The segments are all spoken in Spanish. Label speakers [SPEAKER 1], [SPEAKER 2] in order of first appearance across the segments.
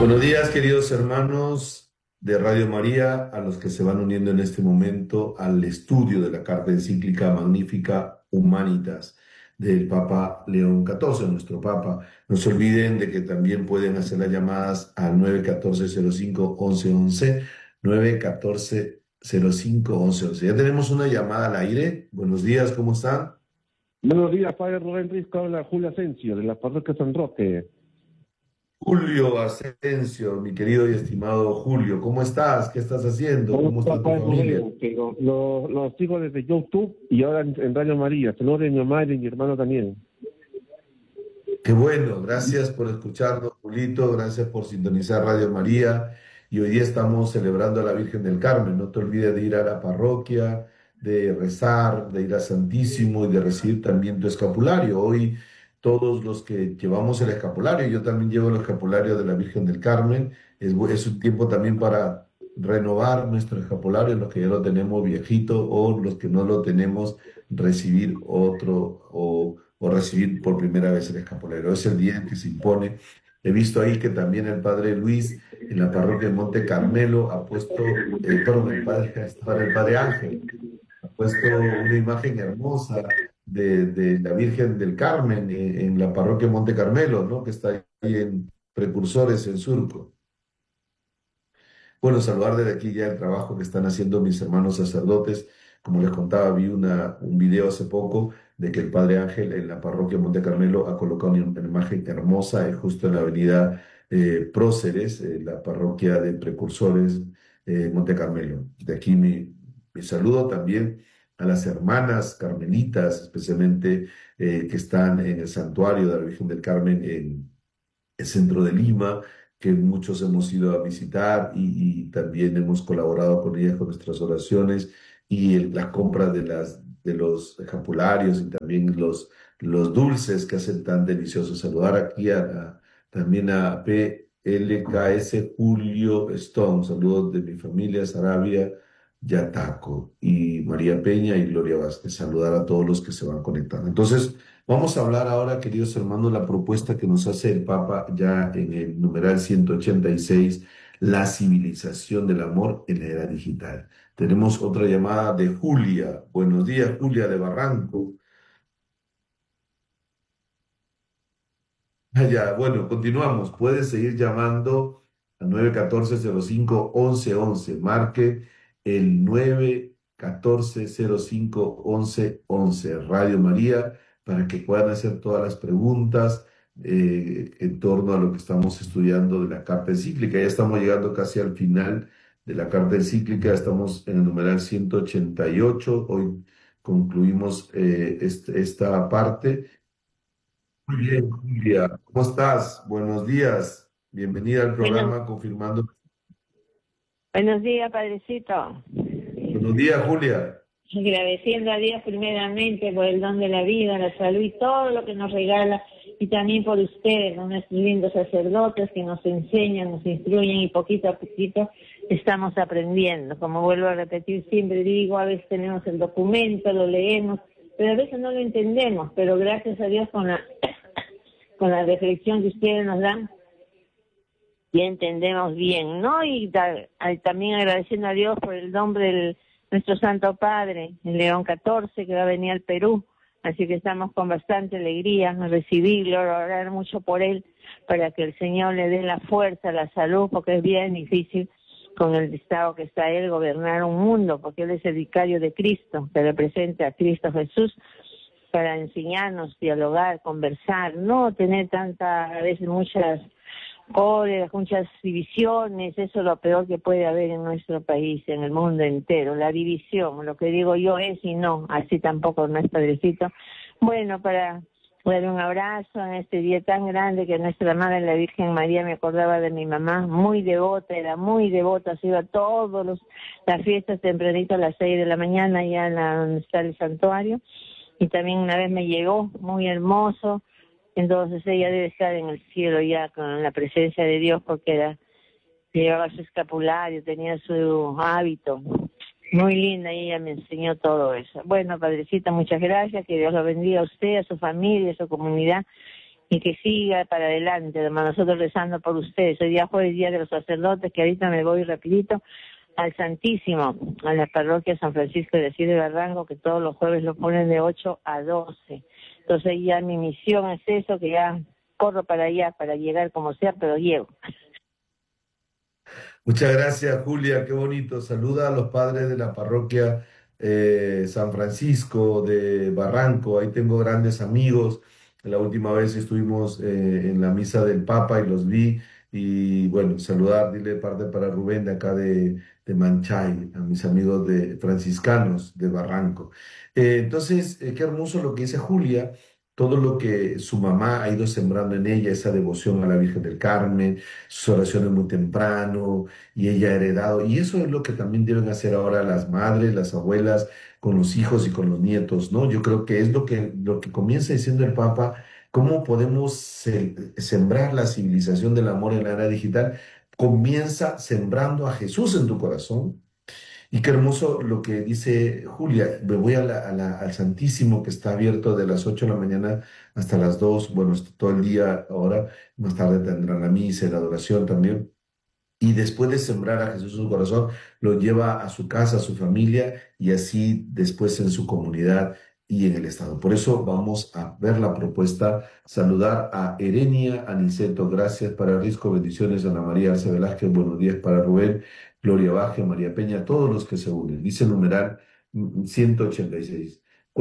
[SPEAKER 1] Buenos días, queridos hermanos de Radio María, a los que se van uniendo en este momento al estudio de la carta encíclica Magnificat Humanitas del Papa León XIV, nuestro Papa. No se olviden de que también pueden hacer las llamadas al 914-05-1111, 914-05-1111. Ya tenemos una llamada al aire. Buenos días, ¿cómo están?
[SPEAKER 2] Buenos días, padre Rubén Risco, habla Julio Asensio, de la parroquia San Roque.
[SPEAKER 1] Julio Asensio, mi querido y estimado Julio, ¿cómo estás? ¿Qué estás haciendo?
[SPEAKER 2] Hola,
[SPEAKER 1] ¿Cómo está tu
[SPEAKER 2] padre
[SPEAKER 1] familia?
[SPEAKER 2] Rubén, pero lo sigo desde YouTube y ahora en Radio María. Saludos de mi madre y mi hermano también.
[SPEAKER 1] Qué bueno, gracias por escucharnos, Julito, gracias por sintonizar Radio María. Y hoy día estamos celebrando a la Virgen del Carmen. No te olvides de ir a la parroquia, de rezar, de ir a Santísimo y de recibir también tu escapulario. Hoy todos los que llevamos el escapulario, yo también llevo el escapulario de la Virgen del Carmen, es un tiempo también para renovar nuestro escapulario, los que ya lo tenemos viejito o los que no lo tenemos, recibir otro o recibir por primera vez el escapulario. Es el día en que se impone. He visto ahí que también el padre Luis en la parroquia de Monte Carmelo ha puesto, perdón, el padre Ángel ha puesto una imagen hermosa de la Virgen del Carmen en la parroquia de Monte Carmelo, ¿no? Que está ahí en Precursores, en Surco. Bueno, saludar desde aquí ya el trabajo que están haciendo mis hermanos sacerdotes. Como les contaba, vi un video hace poco de que el Padre Ángel en la parroquia Monte Carmelo ha colocado una imagen hermosa justo en la avenida Próceres, la parroquia de Precursores, Monte Carmelo. De aquí mi saludo también a las hermanas carmelitas, especialmente que están en el santuario de la Virgen del Carmen en el centro de Lima, que muchos hemos ido a visitar y también hemos colaborado con ellas con nuestras oraciones y la compra de los escapularios y también los dulces que hacen tan deliciosos. Saludar aquí también a PLKS Julio Stone, saludos de mi familia, Sarabia, Yataco y María Peña y Gloria Vázquez. Saludar a todos los que se van conectando. Entonces, vamos a hablar ahora, queridos hermanos, la propuesta que nos hace el Papa ya en el numeral 186, la civilización del amor en la era digital. Tenemos otra llamada de Julia. Buenos días, Julia de Barranco. Ya, bueno, continuamos. Puedes seguir llamando al 914-05-1111. Marque el 914-05-1111, Radio María, para que puedan hacer todas las preguntas en torno a lo que estamos estudiando de la carta encíclica. Ya estamos llegando casi al final de la carta encíclica. Estamos en el numeral 188. Hoy concluimos esta parte. Muy bien, Julia. ¿Cómo estás? Buenos días. Bienvenida al
[SPEAKER 3] Bueno,
[SPEAKER 1] programa Confirmando.
[SPEAKER 3] buenos días, padrecito.
[SPEAKER 1] Buenos días, Julia.
[SPEAKER 3] Agradeciendo a Dios primeramente por el don de la vida, la salud y todo lo que nos regala, y también por ustedes, nuestros lindos sacerdotes que nos enseñan, nos instruyen y poquito a poquito estamos aprendiendo. Como vuelvo a repetir, siempre digo, a veces tenemos el documento, lo leemos, pero a veces no lo entendemos, pero gracias a Dios con la reflexión que ustedes nos dan, ya entendemos bien, ¿no? Y también agradeciendo a Dios por el nombre de nuestro Santo Padre, el León XIV, que va a venir al Perú. Así que estamos con bastante alegría a recibirlo, a orar mucho por él, para que el Señor le dé la fuerza, la salud, porque es bien difícil con el estado que está él gobernar un mundo, porque él es el vicario de Cristo, que representa a Cristo Jesús, para enseñarnos, dialogar, conversar, no tener a veces muchas cóleras, muchas divisiones. Eso es lo peor que puede haber en nuestro país, en el mundo entero, la división. Lo que digo yo es y no, así tampoco no es, padrecito. Bueno, para darle un abrazo en este día tan grande, que nuestra Madre la Virgen María, me acordaba de mi mamá, muy devota, era muy devota, se iba a todas las fiestas tempranito a las 6 de la mañana, ya donde está el santuario, y también una vez me llegó, muy hermoso. Entonces ella debe estar en el cielo ya con la presencia de Dios, porque llevaba su escapulario, tenía su hábito. Muy linda, y ella me enseñó todo eso. Bueno, padrecita, muchas gracias, que Dios lo bendiga a usted, a su familia, a su comunidad, y que siga para adelante, hermano, nosotros rezando por ustedes. Hoy día jueves, día de los sacerdotes, que ahorita me voy rapidito al Santísimo, a la parroquia San Francisco de Asís de Barranco, que todos los jueves lo ponen de 8 a 12. Entonces ya mi misión es eso, que ya corro para allá, para llegar como sea, pero llego.
[SPEAKER 1] Muchas gracias, Julia, qué bonito. Saluda a los padres de la parroquia San Francisco de Barranco. Ahí tengo grandes amigos. La última vez estuvimos en la misa del Papa y los vi. Y bueno, saludar, dile parte para Rubén de acá de Manchay, a mis amigos de franciscanos de Barranco. Entonces, qué hermoso lo que dice Julia, todo lo que su mamá ha ido sembrando en ella, esa devoción a la Virgen del Carmen, sus oraciones muy temprano, y ella ha heredado. Y eso es lo que también deben hacer ahora las madres, las abuelas, con los hijos y con los nietos, ¿no? Yo creo que es lo que comienza diciendo el Papa, cómo podemos sembrar la civilización del amor en la era digital. Comienza sembrando a Jesús en tu corazón. Y qué hermoso lo que dice Julia. Me voy al Santísimo, que está abierto de las 8 de la mañana hasta las 2. Bueno, está todo el día ahora. Más tarde tendrán la misa y la adoración también. Y después de sembrar a Jesús en su corazón, lo lleva a su casa, a su familia, y así después en su comunidad y en el Estado. Por eso vamos a ver la propuesta, saludar a Erenia Aniceto, gracias para Risco, bendiciones, Ana María Arce Velázquez, buenos días para Rubén, Gloria Baje, María Peña, todos los que se unen. Dice el numeral 186.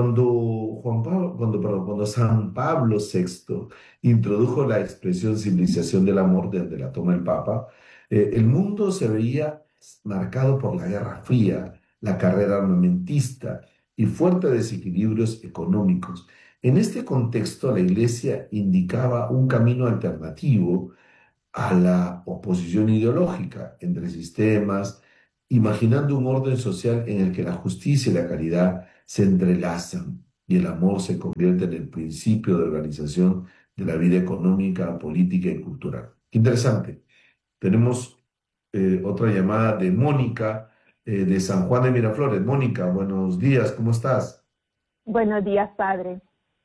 [SPEAKER 1] Cuando San Pablo VI introdujo la expresión civilización del amor desde la toma del Papa, el mundo se veía marcado por la Guerra Fría, la carrera armamentista y fuertes desequilibrios económicos. En este contexto, la Iglesia indicaba un camino alternativo a la oposición ideológica entre sistemas, imaginando un orden social en el que la justicia y la caridad se entrelazan y el amor se convierte en el principio de organización de la vida económica, política y cultural. Interesante. Tenemos otra llamada de Mónica, de San Juan de Miraflores. Mónica, buenos días, ¿cómo estás?
[SPEAKER 4] Buenos días, padre.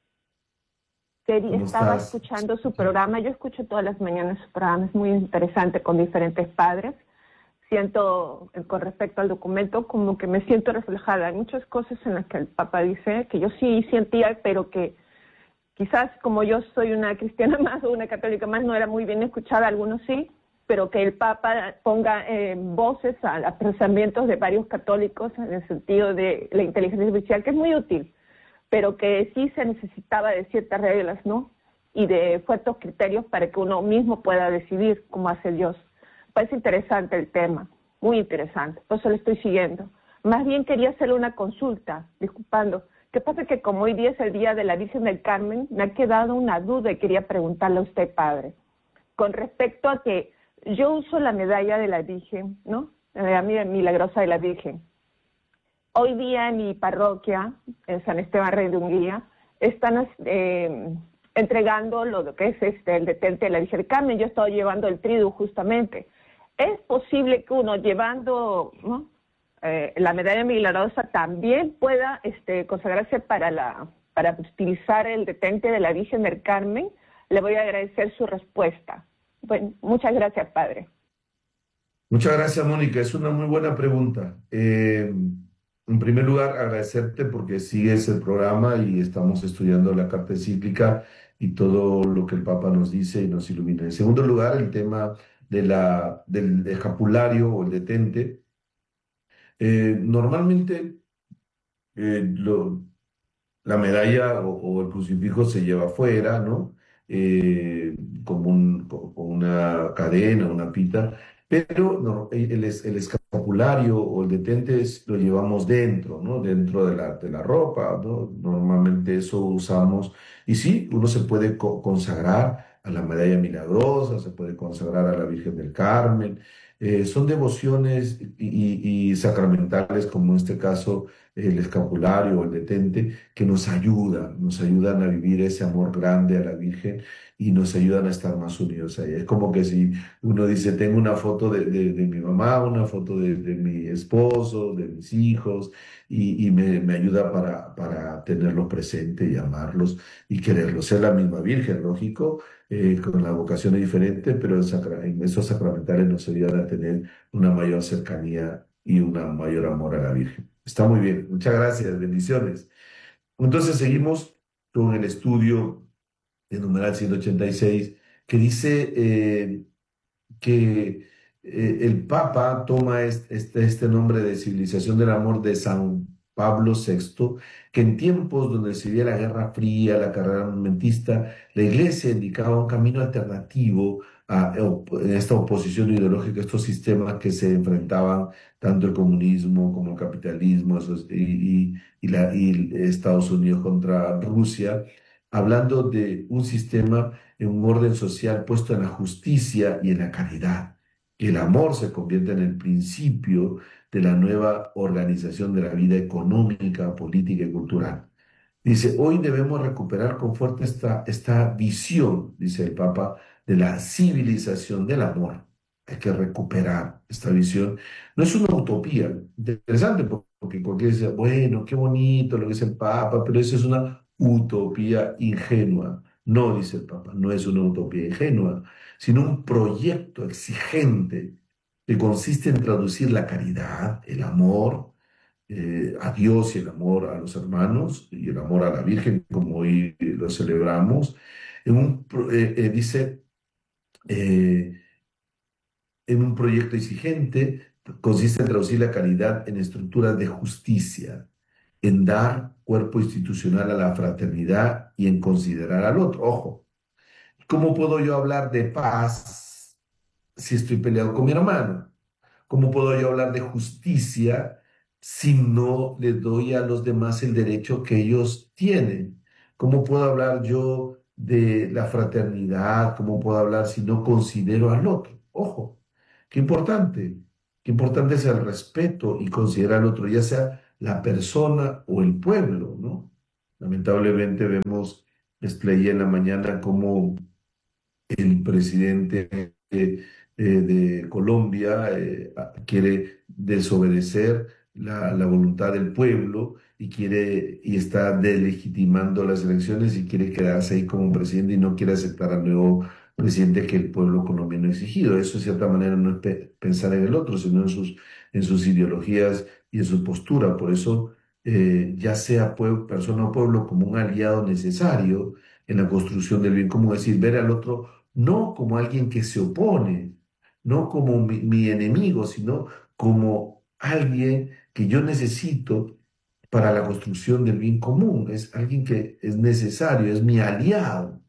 [SPEAKER 1] ¿Cómo
[SPEAKER 4] Estaba
[SPEAKER 1] estás?
[SPEAKER 4] escuchando su programa. Yo escucho todas las mañanas su programa. Es muy interesante con diferentes padres. Siento, con respecto al documento, como que me siento reflejada. Hay muchas cosas en las que el Papa dice que yo sí sentía, pero que quizás como yo soy una cristiana más o una católica más, no era muy bien escuchada, algunos sí, pero que el Papa ponga voces a los pensamientos de varios católicos en el sentido de la inteligencia artificial, que es muy útil, pero que sí se necesitaba de ciertas reglas, ¿no? Y de fuertes criterios para que uno mismo pueda decidir cómo hace Dios. Parece interesante el tema, muy interesante, por eso lo estoy siguiendo. Más bien quería hacerle una consulta, disculpando. ¿Qué pasa? Que como hoy día es el Día de la Virgen del Carmen, me ha quedado una duda y quería preguntarle a usted, padre, con respecto a que yo uso la medalla de la Virgen, ¿no? La medalla milagrosa de la Virgen. Hoy día en mi parroquia, en San Esteban Rey de Hungría, están entregando lo que es el detente de la Virgen del Carmen. Yo he estado llevando el triduo justamente. ¿Es posible que uno llevando, ¿no?, la medalla milagrosa también pueda consagrarse para utilizar el detente de la Virgen del Carmen? Le voy a agradecer su respuesta. Bueno, muchas gracias, padre.
[SPEAKER 1] Muchas gracias, Mónica. Es una muy buena pregunta. En primer lugar, agradecerte porque sigues el programa y estamos estudiando la carta encíclica y todo lo que el Papa nos dice y nos ilumina. En segundo lugar, el tema del escapulario o el detente. Normalmente eh, lo- la medalla o el crucifijo se lleva afuera, ¿no? Como con una cadena, una pita, pero no, el escapulario o el detente lo llevamos dentro, ¿no? Dentro de la ropa, ¿no? Normalmente eso usamos. Y sí, uno se puede consagrar a la medalla milagrosa, se puede consagrar a la Virgen del Carmen. Son devociones y sacramentales, como en este caso el escapulario o el detente, que nos ayudan a vivir ese amor grande a la Virgen y nos ayudan a estar más unidos a ella. Es como que si uno dice, tengo una foto de mi mamá, una foto de mi esposo, de mis hijos, y me ayuda para tenerlos presentes y amarlos y quererlos. Ser la misma Virgen, lógico, con la vocación es diferente, pero en esos sacramentales nos ayudan a tener una mayor cercanía y un mayor amor a la Virgen. Está muy bien, muchas gracias, bendiciones. Entonces seguimos con el estudio de numeral 186, que dice que el Papa toma este nombre de civilización del amor de San Pablo VI, que en tiempos donde se vivía la Guerra Fría, la carrera armamentista, la Iglesia indicaba un camino alternativo en esta oposición ideológica, estos sistemas que se enfrentaban, tanto el comunismo como el capitalismo y Estados Unidos contra Rusia, hablando de un sistema en un orden social puesto en la justicia y en la caridad. Que el amor se convierta en el principio de la nueva organización de la vida económica, política y cultural. Dice, hoy debemos recuperar con fuerza esta visión, dice el Papa, de la civilización del amor. Hay que recuperar esta visión. No es una utopía. Interesante porque cualquiera dice, bueno, qué bonito lo que dice el Papa, pero eso es una utopía ingenua. No, dice el Papa, no es una utopía ingenua, sino un proyecto exigente que consiste en traducir la caridad, el amor, a Dios y el amor a los hermanos y el amor a la Virgen, como hoy lo celebramos, dice, eh, en un proyecto exigente, consiste en traducir la caridad en estructuras de justicia, en dar cuerpo institucional a la fraternidad y en considerar al otro. Ojo, ¿cómo puedo yo hablar de paz si estoy peleado con mi hermano? ¿Cómo puedo yo hablar de justicia si no le doy a los demás el derecho que ellos tienen? ¿Cómo puedo hablar yo de la fraternidad? ¿Cómo puedo hablar si no considero al otro? Ojo, qué importante. Qué importante es el respeto y considerar al otro, ya sea la persona o el pueblo, ¿no? Lamentablemente vemos, leí en la mañana cómo el presidente de Colombia quiere desobedecer la voluntad del pueblo y está delegitimando las elecciones y quiere quedarse ahí como presidente y no quiere aceptar al nuevo presidente que el pueblo colombiano ha exigido. Eso, de cierta manera, no es pensar en el otro, sino en sus ideologías y en su postura. Por eso, ya sea persona o pueblo como un aliado necesario en la construcción del bien común, es decir, ver al otro no como alguien que se opone, no como mi enemigo, sino como alguien que yo necesito para la construcción del bien común. Es alguien que es necesario, es mi aliado.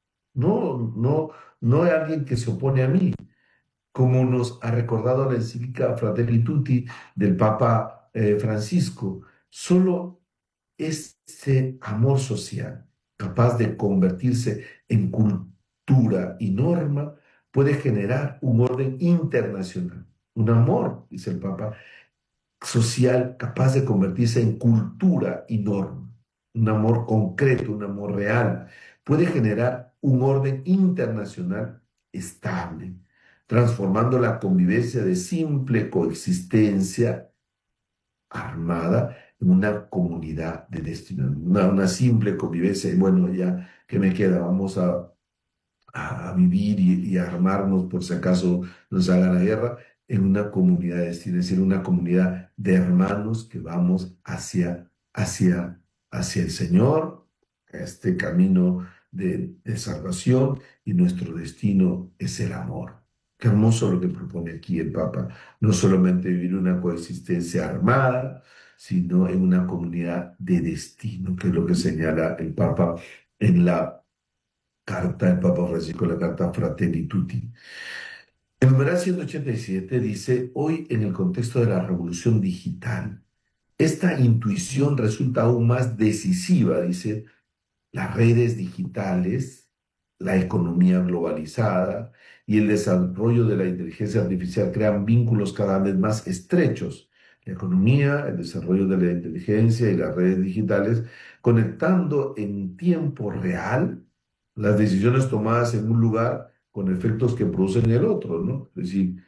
[SPEAKER 1] No es alguien que se opone a mí, como nos ha recordado la encíclica Fratelli Tutti del Papa Francisco. Solo ese amor social, capaz de convertirse en cultura y norma, puede generar un orden internacional. Un amor, dice el Papa, social capaz de convertirse en cultura y norma. Un amor concreto, un amor real, puede generar un orden internacional estable, transformando la convivencia de simple coexistencia armada en una comunidad de destino, una simple convivencia. Y bueno, ya, ¿qué me queda? Vamos a vivir y a armarnos por si acaso nos haga la guerra en una comunidad de destino, es decir, una comunidad de hermanos que vamos hacia el Señor, este camino de salvación, y nuestro destino es el amor. Qué hermoso lo que propone aquí el Papa, no solamente vivir una coexistencia armada, sino en una comunidad de destino, que es lo que señala el Papa en la carta del Papa Francisco, la carta Fratelli Tutti. El numeral 187 dice, hoy en el contexto de la revolución digital, esta intuición resulta aún más decisiva, dice, las redes digitales, la economía globalizada y el desarrollo de la inteligencia artificial crean vínculos cada vez más estrechos. La economía, el desarrollo de la inteligencia y las redes digitales, conectando en tiempo real las decisiones tomadas en un lugar con efectos que producen en el otro, ¿no? Es decir,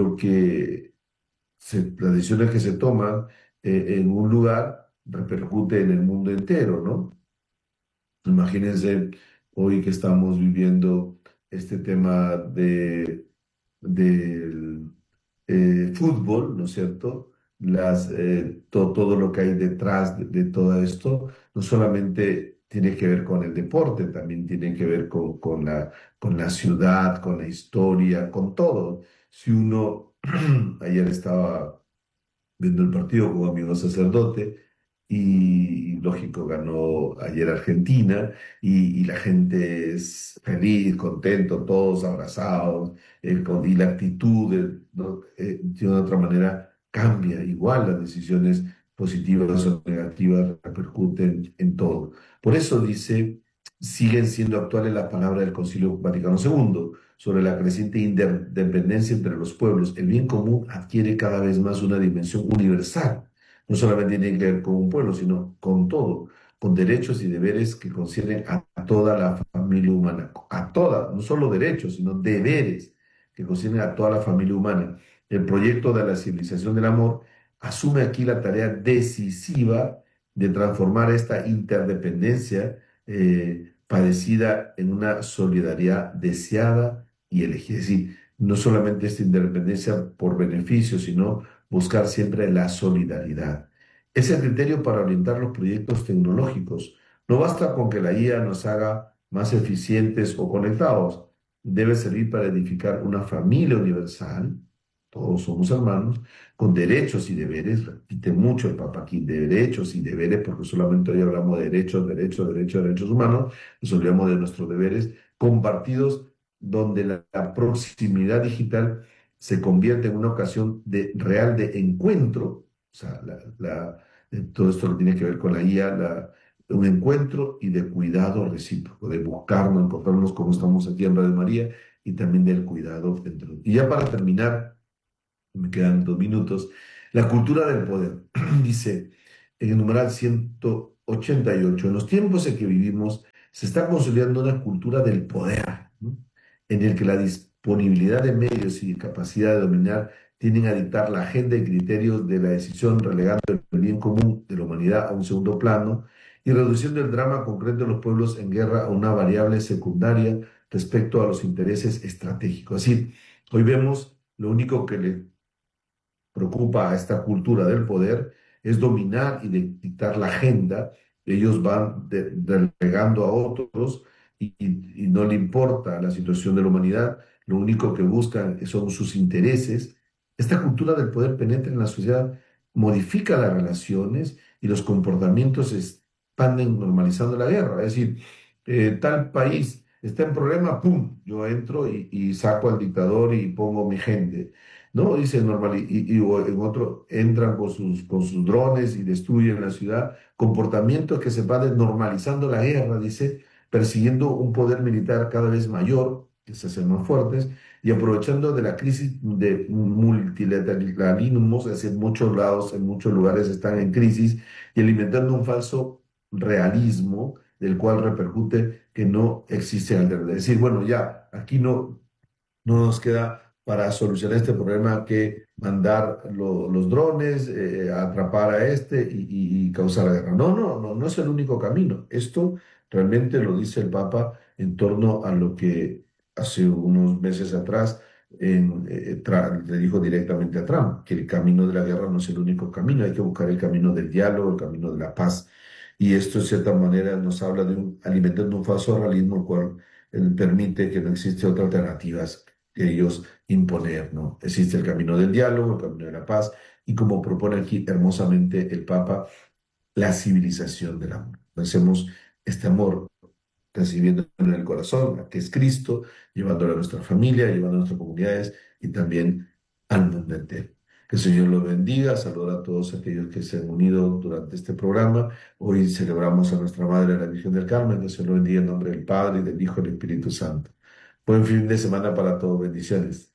[SPEAKER 1] las decisiones que se toman en un lugar repercute en el mundo entero, ¿no? Imagínense hoy que estamos viviendo este tema del fútbol, ¿no es cierto? Todo lo que hay detrás de todo esto, no solamente tiene que ver con el deporte, también tiene que ver con la ciudad, con la historia, con todo. Si uno, ayer estaba viendo el partido con un amigo sacerdote y lógico, ganó ayer Argentina y la gente es feliz, contento, todos abrazados, y la actitud ¿no? De una otra manera cambia, igual las decisiones positivas o negativas repercuten en todo. Por eso dice, siguen siendo actuales las palabras del Concilio Vaticano II sobre la creciente interdependencia entre los pueblos. El bien común adquiere cada vez más una dimensión universal. No solamente tiene que ver con un pueblo, sino con todo, con derechos y deberes que concierne a toda la familia humana, a toda, no solo derechos, sino deberes que conciernen a toda la familia humana. El proyecto de la civilización del amor asume aquí la tarea decisiva de transformar esta interdependencia padecida en una solidaridad deseada y elegida. Es decir, no solamente esta independencia por beneficio, sino buscar siempre la solidaridad. Es el criterio para orientar los proyectos tecnológicos. No basta con que la IA nos haga más eficientes o conectados. Debe servir para edificar una familia universal, todos somos hermanos, con derechos y deberes. Repite mucho el Papa aquí, derechos y deberes, porque solamente hoy hablamos de derechos humanos, nos olvidamos de nuestros deberes compartidos, donde la proximidad digital se convierte en una ocasión real de encuentro. O sea, todo esto lo tiene que ver con la IA, un encuentro y de cuidado recíproco, de buscarnos, encontrarnos como estamos aquí en Radio María, y también del cuidado entre. Y ya para terminar, me quedan 2 minutos, la cultura del poder. Dice en el numeral 188, en los tiempos en que vivimos se está consolidando una cultura del poder, ¿no? En el que la disponibilidad de medios y capacidad de dominar tienden a dictar la agenda y criterios de la decisión, relegando el bien común de la humanidad a un segundo plano y reduciendo el drama concreto de los pueblos en guerra a una variable secundaria respecto a los intereses estratégicos. Así, hoy vemos lo único que le preocupa a esta cultura del poder es dominar y dictar la agenda. Ellos van delegando a otros y no le importa la situación de la humanidad, lo único que buscan son sus intereses. Esta cultura del poder penetra en la sociedad, modifica las relaciones y los comportamientos se expanden normalizando la guerra. Es decir, tal país está en problema, ¡pum! Yo entro y saco al dictador y pongo mi gente. ¿No? Dice normal, o en otro entran con sus drones y destruyen la ciudad. Comportamientos que se van normalizando la guerra, dice, persiguiendo un poder militar cada vez mayor, que se hacen más fuertes, y aprovechando de la crisis de multilateralismo, es decir, en muchos lados, en muchos lugares están en crisis, y alimentando un falso realismo del cual repercute que no existe alternativa. Es decir, bueno, ya, aquí no nos queda para solucionar este problema que mandar los drones, atrapar a este y causar la guerra. No es el único camino. Esto realmente lo dice el Papa en torno a lo que hace unos meses atrás le dijo directamente a Trump, que el camino de la guerra no es el único camino, hay que buscar el camino del diálogo, el camino de la paz. Y esto, en cierta manera, nos habla de alimentando un falso realismo, el cual permite que no existe otra alternativa que ellos imponer, ¿no? Existe el camino del diálogo, el camino de la paz, y como propone aquí hermosamente el Papa, la civilización del amor. Hacemos este amor recibiendo en el corazón, que es Cristo, llevándolo a nuestra familia, llevando a nuestras comunidades y también al mundo entero. Que el Señor los bendiga, saludar a todos aquellos que se han unido durante este programa. Hoy celebramos a nuestra Madre, la Virgen del Carmen, que se lo bendiga en nombre del Padre, y del Hijo y del Espíritu Santo. Buen fin de semana para todos. Bendiciones.